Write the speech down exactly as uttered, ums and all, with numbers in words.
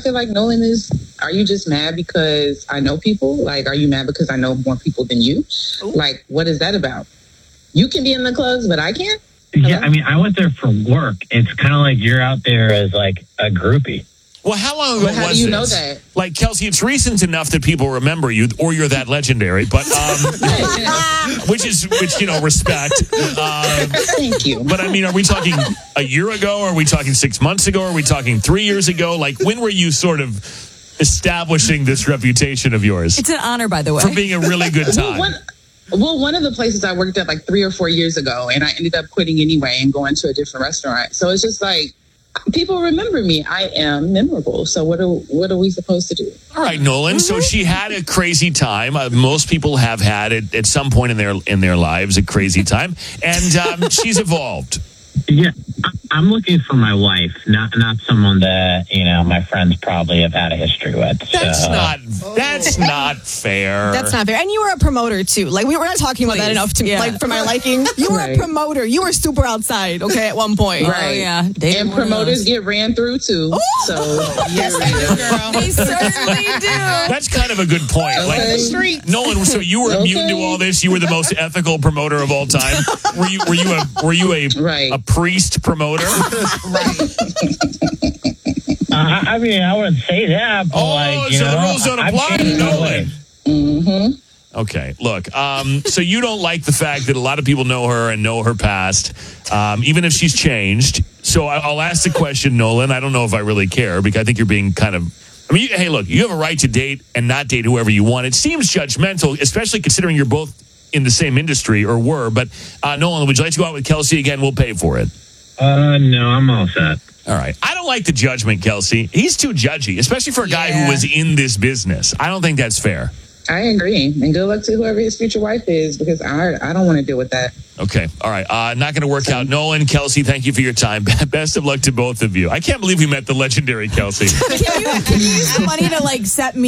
feel like Nolan is, are you just mad because I know people? Like, are you mad because I know more people than you? Ooh. Like, what is that about? You can be in the clubs, but I can't? Hello? Yeah, I mean, I went there for work. It's kind of like you're out there as like a groupie. Well, how long ago well, how was do you this? know that? Like, Kelsey, it's recent enough that people remember you, or you're that legendary. But um, which is which, you know, respect. Um, Thank you. But I mean, are we talking a year ago? Are we talking six months ago? Are we talking three years ago? Like, when were you sort of establishing this reputation of yours? It's an honor, by the way, for being a really good time. Well, one, well, one of the places I worked at like three or four years ago, and I ended up quitting anyway and going to a different restaurant. So it's just like, people remember me. I am memorable. So what are what are we supposed to do? All right, Nolan. So she had a crazy time. Uh, most people have had it at some point in their in their lives, a crazy time, and um, she's evolved. Yeah, I'm looking for my wife, not not someone that, you know, my friends probably have had a history with. That's so. not that's not fair. That's not fair. And you were a promoter too. Like, we were not talking about Please. that enough to Yeah. like for my liking. You were Right. a promoter. You were super outside. Okay, at one point. Right. Oh, yeah. Dated And one of promoters those. get ran through too. So Yes, they do, girl. They certainly do. That's kind of a good point. Like, Okay. Street. Nolan, so you were immune to Okay. all this. You were the most ethical promoter of all time. Were you? Were you a? Were you a? Right. A priest promoter? Uh, I mean, I wouldn't say that, but Oh, like, you so the know, rules don't I've apply to changed my Nolan. ways. Mm-hmm. Okay, look, um, so you don't like the fact that a lot of people know her and know her past, um, even if she's changed. So I- I'll ask the question, Nolan. I don't know if I really care, because I think you're being kind of... I mean, you, hey, look, you have a right to date and not date whoever you want. It seems judgmental, especially considering you're both in the same industry, or were. But, uh, Nolan, would you like to go out with Kelsey again? We'll pay for it. Uh, no, I'm all set. All right. I don't like the judgment, Kelsey. He's too judgy, especially for a guy Yeah. who was in this business. I don't think that's fair. I agree. And good luck to whoever his future wife is, because I I don't want to deal with that. Okay. All right. Uh, not going to work out. Nolan, Kelsey, thank you for your time. Best of luck to both of you. I can't believe we met the legendary Kelsey. Can you, can you use the money to like set me